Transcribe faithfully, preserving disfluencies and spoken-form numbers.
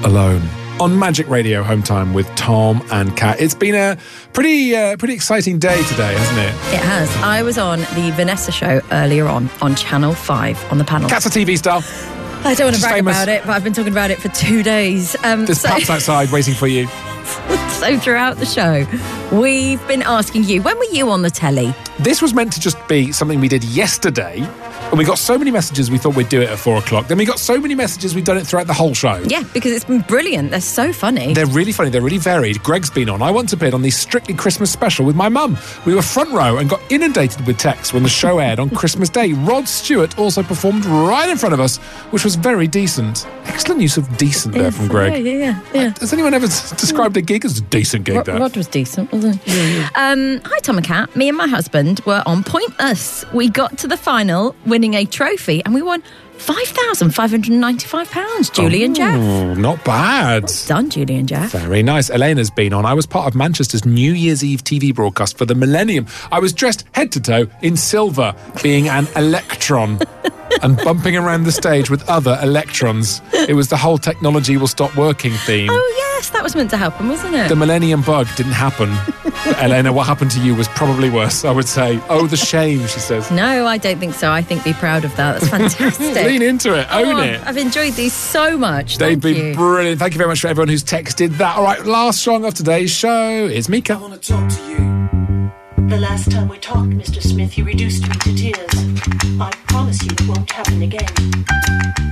Alone on Magic Radio Home Time with Tom and Kat. It's been a pretty uh, pretty exciting day today, hasn't it? It has. I was on the Vanessa show earlier on, on Channel five, on the panel. Kat's a T V star. I don't want to She's brag famous. about it, but I've been talking about it for two days. Um, There's so, pups outside waiting for you. so throughout the show, we've been asking you, when were you on the telly? This was meant to just be something we did yesterday, and we got so many messages we thought we'd do it at four o'clock. Then we got so many messages we've done it throughout the whole show. Yeah, because it's been brilliant. They're so funny. They're really funny. They're really varied. Greg's been on. I once appeared on the Strictly Christmas special with my mum. We were front row and got inundated with texts when the show aired on Christmas Day. Rod Stewart also performed right in front of us, which was very decent. Excellent use of decent there Yes, from Greg. Yeah, yeah, yeah. Has anyone ever s- described a gig as a decent gig, Rod, though? Rod was decent, wasn't he? Um, hi, Tom and Kat. Me and my husband were on Pointless. We got to the final, winning a trophy, and we won five thousand five hundred ninety-five pounds, Julie and Jeff. Oh, not bad. Done, Julie and Jeff. Very nice. Elena's been on. I was part of Manchester's New Year's Eve T V broadcast for the Millennium. I was dressed head to toe in silver, being an electron and bumping around the stage with other electrons. It was the whole technology will stop working theme. Oh, yes, that was meant to happen, wasn't it? The Millennium Bug didn't happen. But Elena, what happened to you was probably worse, I would say. Oh, the shame, she says. No, I don't think so. I think be proud of that. That's fantastic. Lean into it. Own Oh, it. I've enjoyed these so much. They've Thank been you. brilliant. Thank you very much for everyone who's texted that. All right, last song of today's show is Mika. I want to talk to you. The last time we talked, Mister Smith, you reduced me to tears. I promise you it won't happen again.